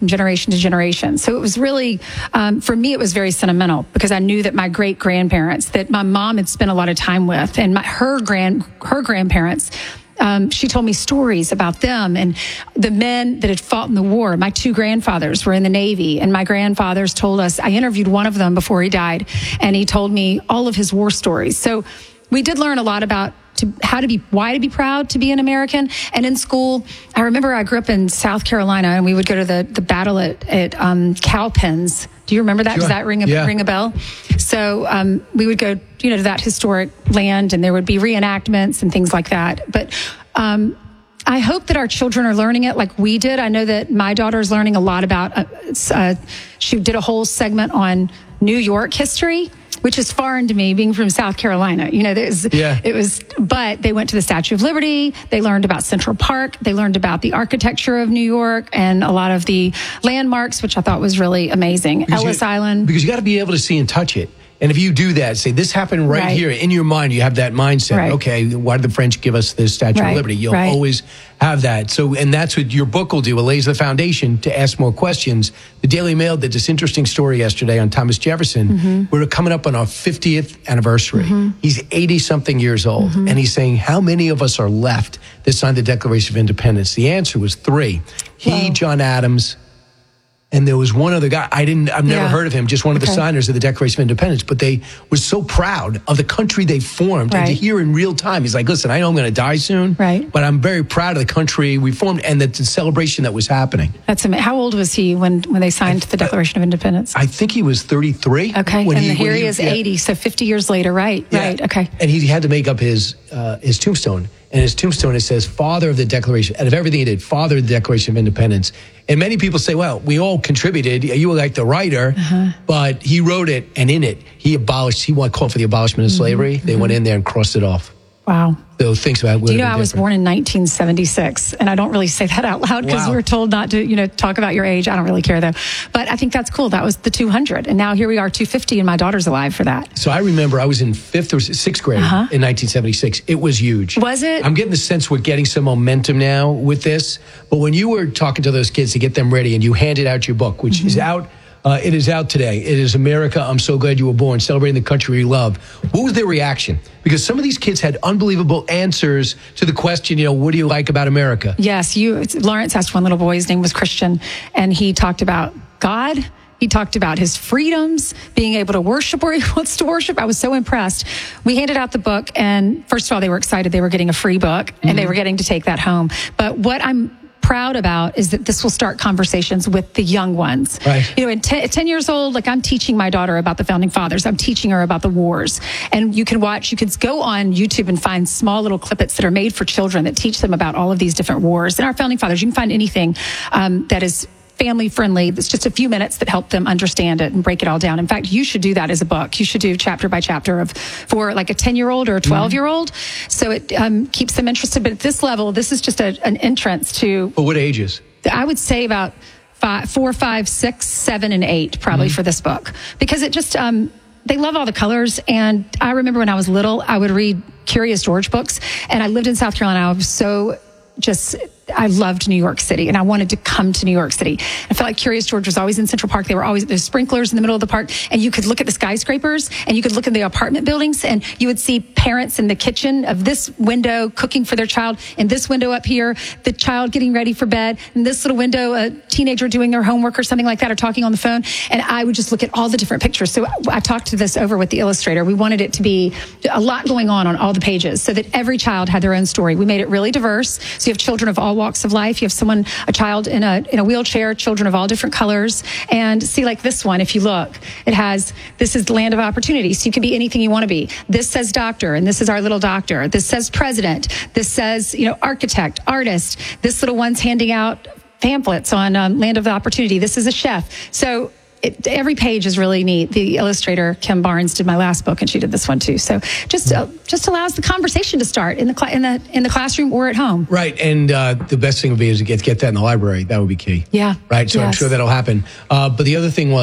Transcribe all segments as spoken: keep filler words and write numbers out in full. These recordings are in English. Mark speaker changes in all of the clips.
Speaker 1: from generation to generation. So it was really, um, for me, it was very sentimental because I knew that my great grandparents, that my mom had spent a lot of time with, and my, her grand her grandparents. Um, she told me stories about them and the men that had fought in the war. My two grandfathers were in the Navy, and my grandfathers told us, I interviewed one of them before he died, and he told me all of his war stories. So we did learn a lot about to, how to be, why to be proud to be an American. And in school, I remember I grew up in South Carolina, and we would go to the, the battle at, at um, Cowpens. Do you remember that?
Speaker 2: Sure.
Speaker 1: Does that ring a,
Speaker 2: yeah.
Speaker 1: ring a bell? So um, we would go, you know, to that historic land, and there would be reenactments and things like that. But um, I hope that our children are learning it like we did. I know that my daughter is learning a lot about, uh, uh, she did a whole segment on New York history, which is foreign to me, being from South Carolina. You know, there's,
Speaker 2: yeah.
Speaker 1: it was, but they went to the Statue of Liberty. They learned about Central Park. They learned about the architecture of New York and a lot of the landmarks, which I thought was really amazing.
Speaker 2: Because
Speaker 1: Ellis
Speaker 2: you,
Speaker 1: Island.
Speaker 2: Because you got to be able to see and touch it. And if you do that, say, this happened right,
Speaker 1: right.
Speaker 2: here, in your mind, you have that mindset.
Speaker 1: Right.
Speaker 2: Okay, why did the French give us this Statue
Speaker 1: right.
Speaker 2: of Liberty? You'll
Speaker 1: right.
Speaker 2: always have that. So, and that's what your book will do. It lays the foundation to ask more questions. The Daily Mail did this interesting story yesterday on Thomas Jefferson. Mm-hmm. We're coming up on our fiftieth anniversary. Mm-hmm. He's eighty-something years old. Mm-hmm. And he's saying, how many of us are left that signed the Declaration of Independence? The answer was three. He,
Speaker 1: Whoa.
Speaker 2: John Adams, and there was one other guy. I didn't, I've never
Speaker 1: yeah.
Speaker 2: heard of him, just one of the
Speaker 1: okay.
Speaker 2: signers of the Declaration of Independence. But they were so proud of the country they formed.
Speaker 1: Right.
Speaker 2: And to hear in real time, he's like, listen, I know I'm going to die soon,
Speaker 1: right.
Speaker 2: but I'm very proud of the country we formed and the, the celebration that was happening.
Speaker 1: That's amazing. How old was he when, when they signed the Declaration of Independence?
Speaker 2: I think he was thirty-three.
Speaker 1: Okay,
Speaker 2: when
Speaker 1: and
Speaker 2: he,
Speaker 1: here
Speaker 2: when
Speaker 1: he
Speaker 2: he
Speaker 1: is
Speaker 2: yeah.
Speaker 1: eighty, so fifty years later, right,
Speaker 2: Yeah.
Speaker 1: right, okay.
Speaker 2: And he had to make up his uh, his tombstone. And his tombstone, it says, Father of the Declaration, out of everything he did, Father of the Declaration of Independence. And many people say, well, we all contributed. You were like the writer, uh-huh. but he wrote it, and in it, he abolished, he called for the abolishment of mm-hmm. slavery. They mm-hmm. went in there and crossed it off.
Speaker 1: Wow.
Speaker 2: So thinks about it.
Speaker 1: Do you know I was born in nineteen seventy-six, and I don't really say that out loud because
Speaker 2: wow.
Speaker 1: we're told not to, you know, talk about your age. I don't really care though. But I think that's cool. That was the two hundred, and now here we are, two fifty, and my daughter's alive for that.
Speaker 2: So I remember I was in fifth or sixth grade uh-huh. in nineteen seventy-six. It was huge.
Speaker 1: Was it?
Speaker 2: I'm getting the sense we're getting some momentum now with this. But when you were talking to those kids to get them ready, and you handed out your book, which mm-hmm. is out. Uh, it is out today. It is America, I'm So Glad You Were Born, celebrating the country we love. What was their reaction? Because some of these kids had unbelievable answers to the question, you know, what do you like about America?
Speaker 1: Yes, you. Lawrence asked one little boy, his name was Christian, and he talked about God. He talked about his freedoms, being able to worship where he wants to worship. I was so impressed. We handed out the book, and first of all, they were excited they were getting a free book, and mm-hmm. they were getting to take that home. But what I'm proud about is that this will start conversations with the young ones.
Speaker 2: Right.
Speaker 1: You know, at ten, at ten years old, like I'm teaching my daughter about the founding fathers. I'm teaching her about the wars. And you can watch, you could go on YouTube and find small little clippets that are made for children that teach them about all of these different wars. And our founding fathers, you can find anything um, that is family friendly. It's just a few minutes that help them understand it and break it all down. In fact, you should do that as a book. You should do chapter by chapter of for like a ten year old or a twelve year old. Mm-hmm. So it um, keeps them interested. But at this level, this is just a, an entrance to.
Speaker 2: But what ages?
Speaker 1: I would say about five, four, five, six, seven, and eight, probably mm-hmm. for this book, because it just um, they love all the colors. And I remember when I was little, I would read Curious George books, and I lived in South Carolina. I was so just. I loved New York City, and I wanted to come to New York City. I felt like Curious George was always in Central Park. They were always, there's sprinklers in the middle of the park, and you could look at the skyscrapers, and you could look at the apartment buildings, and you would see parents in the kitchen of this window cooking for their child, and this window up here, the child getting ready for bed, and this little window, a teenager doing their homework or something like that, or talking on the phone. And I would just look at all the different pictures. So I talked to this over with the illustrator. We wanted it to be a lot going on on all the pages so that every child had their own story. We made it really diverse. So you have children of all walks of life. You have someone, a child in a in a wheelchair, children of all different colors. And see, like this one, if you look, it has, this is the land of opportunity. So you can be anything you want to be. This says doctor, and this is our little doctor. This says president. This says, you know, architect, artist. This little one's handing out pamphlets on um, land of opportunity. This is a chef. So It, every page is really neat. The illustrator, Kim Barnes, did my last book, and she did this one too. So just uh, just allows the conversation to start in the cl- in the in the classroom or at home.
Speaker 2: Right, and uh, the best thing would be is to get get that in the library. That would be key.
Speaker 1: Yeah.
Speaker 2: Right. So
Speaker 1: yes.
Speaker 2: I'm sure that'll happen. Uh, but the other thing was,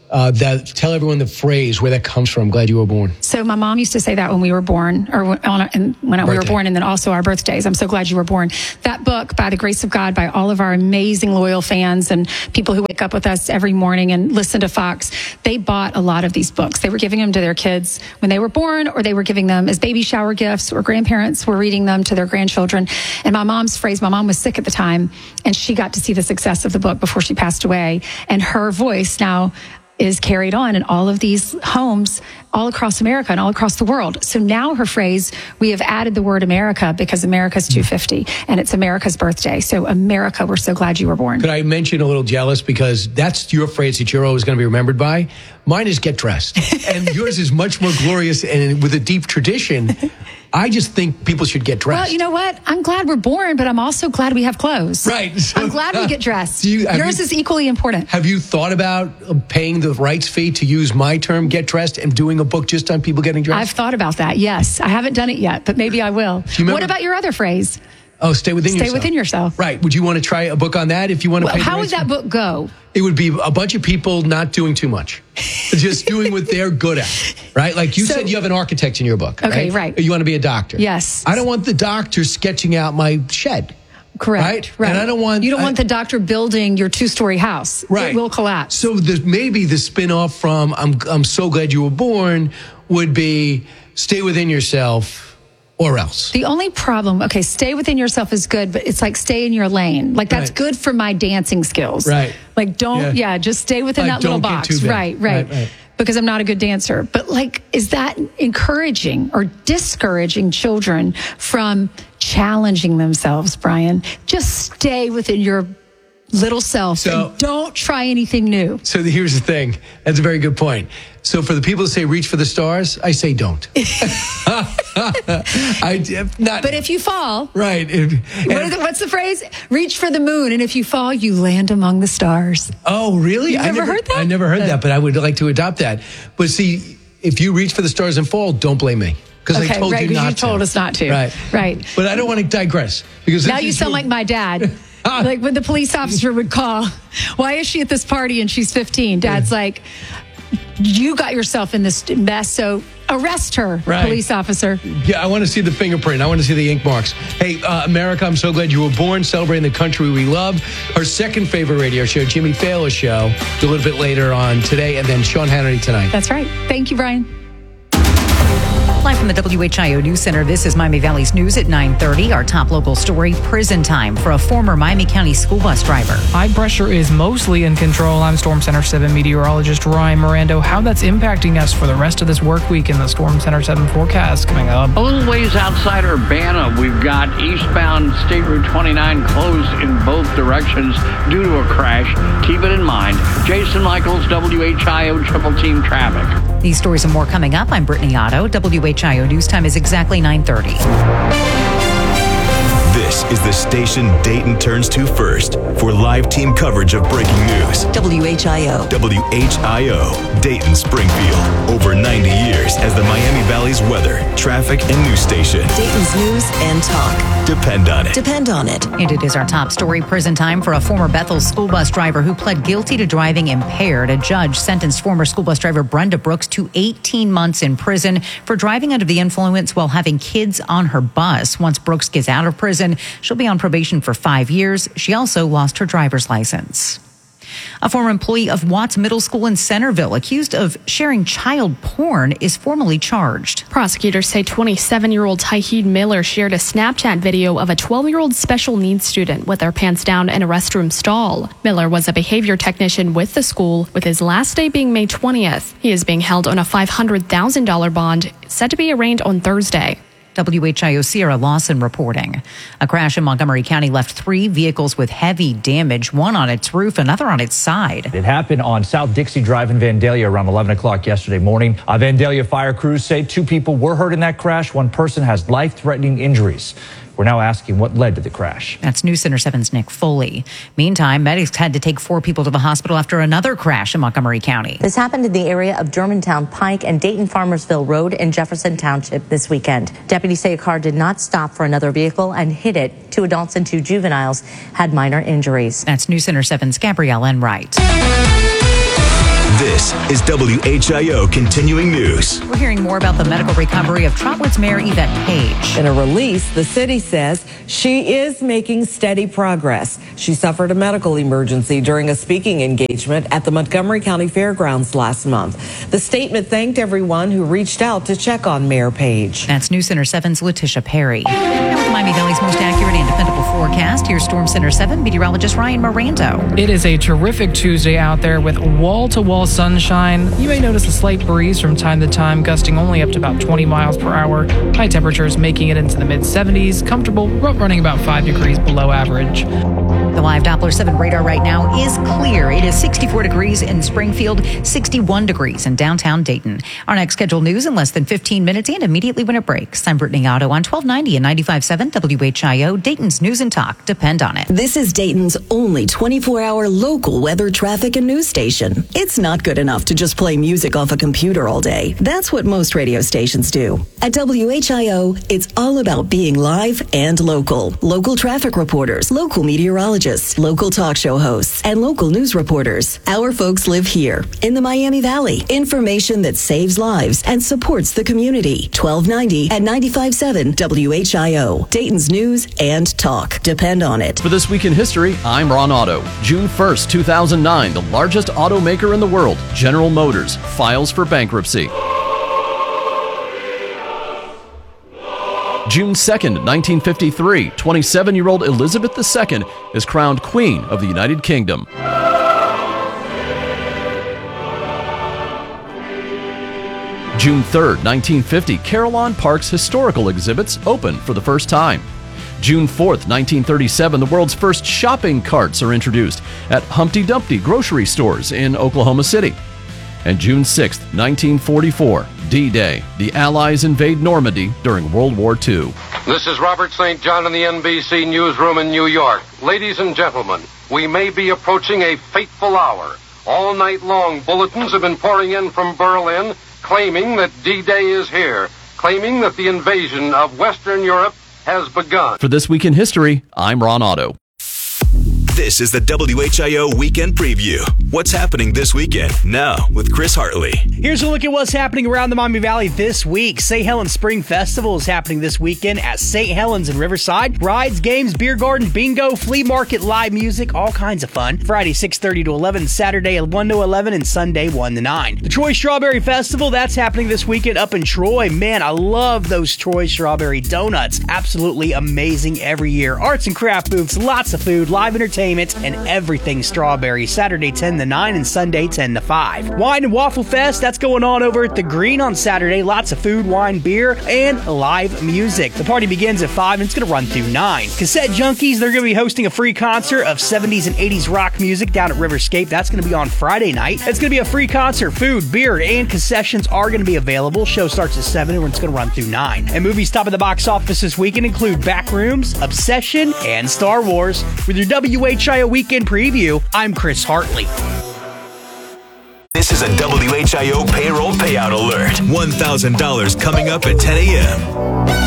Speaker 2: uh, that tell everyone the phrase, where that comes from. Glad you were born.
Speaker 1: So my mom used to say that when we were born, or when, on, and when we were born, and then also our birthdays. I'm so glad you were born. That book, by the grace of God, by all of our amazing loyal fans and people who wake up with us every morning and listen to Fox, they bought a lot of these books. They were giving them to their kids when they were born, or they were giving them as baby shower gifts, or grandparents were reading them to their grandchildren. And my mom's phrase, my mom was sick at the time, and she got to see the success of the book before she passed away. And her voice now is carried on in all of these homes all across America and all across the world. So now her phrase, we have added the word America because America's two fifty and it's America's birthday. So America, we're so glad you were born.
Speaker 2: Could I mention a little jealous, because that's your phrase that you're always going to be remembered by. Mine is get dressed. And yours is much more glorious and with a deep tradition. I just think people should get dressed.
Speaker 1: Well, you know what? I'm glad we're born, but I'm also glad we have clothes.
Speaker 2: Right. So,
Speaker 1: I'm glad we get dressed.
Speaker 2: Do you,
Speaker 1: Yours
Speaker 2: you,
Speaker 1: is equally important.
Speaker 2: Have you thought about paying the rights fee to use my term, get dressed, and doing a book just on people getting dressed?
Speaker 1: I've thought about that, yes. I haven't done it yet, but maybe I will. What about your other phrase?
Speaker 2: Oh, stay within
Speaker 1: stay
Speaker 2: yourself.
Speaker 1: Stay within yourself.
Speaker 2: Right. Would you want to try a book on that if you want to
Speaker 1: well,
Speaker 2: pay the
Speaker 1: How
Speaker 2: rights
Speaker 1: would that
Speaker 2: fee?
Speaker 1: book go?
Speaker 2: It would be a bunch of people not doing too much. Just doing what they're good at, right? Like you so, said, you have an architect in your book,
Speaker 1: okay,
Speaker 2: right?
Speaker 1: right.
Speaker 2: You want to be a doctor.
Speaker 1: Yes.
Speaker 2: I don't want the doctor sketching out my shed.
Speaker 1: Correct.
Speaker 2: Right?
Speaker 1: right.
Speaker 2: And I don't want...
Speaker 1: You don't
Speaker 2: I,
Speaker 1: want the doctor building your two-story house.
Speaker 2: Right.
Speaker 1: It will collapse.
Speaker 2: So the, maybe the spin-off from I'm, I'm so glad you were born would be stay within yourself or else.
Speaker 1: The only problem, okay, stay within yourself is good, but it's like stay in your lane. Like that's
Speaker 2: right.
Speaker 1: good for my dancing skills.
Speaker 2: Right.
Speaker 1: Like don't, yeah, yeah just stay within
Speaker 2: like
Speaker 1: that little box. Right, right,
Speaker 2: right, right.
Speaker 1: Because I'm not a good dancer. But like, is that encouraging or discouraging children from challenging themselves, Brian? Just stay within your little self so, and don't try anything new.
Speaker 2: So here's the thing. That's a very good point. So for the people that say reach for the stars, I say don't. I, not,
Speaker 1: but if you fall,
Speaker 2: right? If,
Speaker 1: what is it, what's the phrase? Reach for the moon, and if you fall, you land among the stars.
Speaker 2: Oh, really?
Speaker 1: You
Speaker 2: I
Speaker 1: never
Speaker 2: never
Speaker 1: heard that?
Speaker 2: I never heard that, but I would like to adopt that. But see, if you reach for the stars and fall, don't blame me. Because
Speaker 1: okay,
Speaker 2: I told
Speaker 1: right,
Speaker 2: you not
Speaker 1: you told
Speaker 2: to.
Speaker 1: us not to.
Speaker 2: Right.
Speaker 1: Right.
Speaker 2: But I don't want to digress. Because
Speaker 1: now you sound like my dad. Like when the police officer would call, why is she at this party and she's fifteen? Dad's like, you got yourself in this mess, so arrest her,
Speaker 2: right.
Speaker 1: police officer.
Speaker 2: Yeah, I want to see the fingerprint. I want to see the ink marks. Hey, uh, America, I'm so glad you were born, celebrating the country we love. Her second favorite radio show, Jimmy Fallon's show, a little bit later on today, and then Sean Hannity tonight.
Speaker 1: That's right. Thank you, Brian.
Speaker 3: Live from the W H I O News Center, this is Miami Valley's News at nine thirty. Our top local story, prison time for a former Miami County school bus driver.
Speaker 4: High pressure is mostly in control. I'm Storm Center seven meteorologist Ryan Mirando. How that's impacting us for the rest of this work week in the Storm Center seven forecast coming up.
Speaker 5: A little ways outside Urbana, we've got eastbound State Route twenty-nine closed in both directions due to a crash. Keep it in mind. Jason Michaels, W H I O Triple Team Traffic.
Speaker 3: These stories and more coming up. I'm Brittany Otto. W H I O News Time is exactly nine thirty.
Speaker 6: This is the station Dayton turns to first for live team coverage of breaking news.
Speaker 7: W H I O.
Speaker 6: W H I O, Dayton Springfield. Over ninety years as the Miami Valley's weather, traffic, and news station.
Speaker 7: Dayton's news and talk.
Speaker 6: Depend on it.
Speaker 7: Depend on it.
Speaker 3: And it is our top story, prison time for a former Bethel school bus driver who pled guilty to driving impaired. A judge sentenced former school bus driver Brenda Brooks to eighteen months in prison for driving under the influence while having kids on her bus. Once Brooks gets out of prison, she'll be on probation for five years. She also lost her driver's license. A former employee of Watts Middle School in Centerville, accused of sharing child porn, is formally charged.
Speaker 8: Prosecutors say twenty-seven-year-old Tyheed Miller shared a Snapchat video of a twelve-year-old special needs student with their pants down in a restroom stall. Miller was a behavior technician with the school, with his last day being May twentieth. He is being held on a five hundred thousand dollars bond, set to be arraigned on Thursday.
Speaker 3: W H I O Sierra Lawson reporting. A crash in Montgomery County left three vehicles with heavy damage, one on its roof, another on its side.
Speaker 9: It happened on South Dixie Drive in Vandalia around eleven o'clock yesterday morning. Uh, Vandalia fire crews say two people were hurt in that crash. One person has life-threatening injuries. We're now asking what led to the crash.
Speaker 3: That's News Center seven's Nick Foley. Meantime, medics had to take four people to the hospital after another crash in Montgomery County.
Speaker 10: This happened in the area of Germantown Pike and Dayton Farmersville Road in Jefferson Township this weekend. Deputies say a car did not stop for another vehicle and hit it. Two adults and two juveniles had minor injuries.
Speaker 3: That's News Center seven's Gabrielle Enright.
Speaker 6: This is W H I O Continuing News.
Speaker 3: We're hearing more about the medical recovery of Trotwood's Mayor Yvette Page.
Speaker 11: In a release, the city says she is making steady progress. She suffered a medical emergency during a speaking engagement at the Montgomery County Fairgrounds last month. The statement thanked everyone who reached out to check on Mayor Page.
Speaker 3: That's News Center seven's Letitia Perry. Now with Miami Valley's most accurate and dependable forecast, here's Storm Center seven meteorologist Ryan Mirando.
Speaker 4: It is a terrific Tuesday out there with wall-to-wall sunshine. You may notice a slight breeze from time to time, gusting only up to about twenty miles per hour. High temperatures making it into the mid seventies, comfortable, running about five degrees below average.
Speaker 3: The live Doppler seven radar right now is clear. It is sixty-four degrees in Springfield, sixty-one degrees in downtown Dayton. Our next scheduled news in less than fifteen minutes and immediately when it breaks. I'm Brittany Otto on twelve ninety and ninety-five point seven W H I O, Dayton's News and Talk. Depend on it.
Speaker 7: This is Dayton's only twenty-four hour local weather, traffic, and news station. It's not good enough to just play music off a computer all day. That's what most radio stations do. At W H I O, it's all about being live and local. Local traffic reporters, local meteorologists, local talk show hosts, and local news reporters. Our folks live here in the Miami Valley. Information that saves lives and supports the community. twelve ninety and ninety-five point seven W H I O, Dayton's News and Talk. Depend on it.
Speaker 12: For This Week in History, I'm Ron Otto. June first, two thousand nine, the largest automaker in the world, General Motors, files for bankruptcy. June second, nineteen fifty-three, twenty-seven-year-old Elizabeth the Second is crowned Queen of the United Kingdom. June third, nineteen fifty, Carillon Park's historical exhibits open for the first time. June fourth, nineteen thirty-seven, the world's first shopping carts are introduced at Humpty Dumpty grocery stores in Oklahoma City. And June sixth, nineteen forty-four, D-Day, the Allies invade Normandy during World War Two.
Speaker 13: This is Robert Saint John in the N B C newsroom in New York. Ladies and gentlemen, we may be approaching a fateful hour. All night long, bulletins have been pouring in from Berlin claiming that D-Day is here, claiming that the invasion of Western Europe has begun.
Speaker 12: For This Week in History, I'm Ron Otto.
Speaker 6: This is the W H I O Weekend Preview. What's happening this weekend? Now with Chris Hartley.
Speaker 14: Here's a look at what's happening around the Miami Valley this week. Saint Helens Spring Festival is happening this weekend at Saint Helens in Riverside. Rides, games, beer garden, bingo, flea market, live music, all kinds of fun. Friday six thirty to eleven, Saturday one to eleven, and Sunday one to nine. The Troy Strawberry Festival, that's happening this weekend up in Troy. Man, I love those Troy Strawberry donuts. Absolutely amazing every year. Arts and craft booths, lots of food, live entertainment, and everything strawberry. Saturday ten to nine and Sunday ten to five. Wine and Waffle Fest, that's going on over at the Green on Saturday. Lots of food, wine, beer, and live music. The party begins at five and it's going to run through nine. Cassette Junkies, they're going to be hosting a free concert of seventies and eighties rock music down at Riverscape. That's going to be on Friday night. It's going to be a free concert. Food, beer, and concessions are going to be available. Show starts at seven and it's going to run through nine. And movies top of the box office this weekend include Backrooms, Obsession, and Star Wars. With your W H I O Weekend Preview, I'm Chris Hartley.
Speaker 6: This is a W H I O payroll payout alert. one thousand dollars coming up at ten a.m.